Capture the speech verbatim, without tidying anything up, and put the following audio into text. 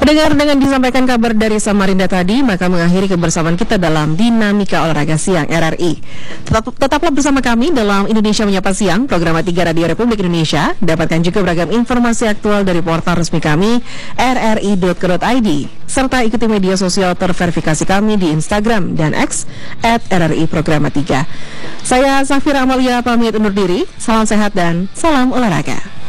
Pendengar, dengan disampaikan kabar dari Samarinda tadi, maka mengakhiri kebersamaan kita dalam Dinamika Olahraga Siang R R I. Tetap, tetaplah bersama kami dalam Indonesia Menyapa Siang, program tiga Radio Republik Indonesia. Dapatkan juga beragam informasi aktual dari portal resmi kami, r r i dot co dot i d. Serta ikuti media sosial terverifikasi kami di Instagram dan X, at R R I Programa tiga. Saya Safira Amalia pamit undur diri, salam sehat dan salam olahraga.